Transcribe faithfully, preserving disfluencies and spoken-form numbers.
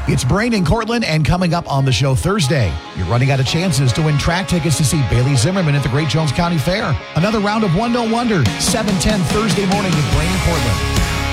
It's Brain in Cortland, and coming up on the show Thursday, you're running out of chances to win track tickets to see Bailey Zimmerman at the Great Jones County Fair. Another round of One No Wonder, seven ten Thursday morning with Brain in Cortland.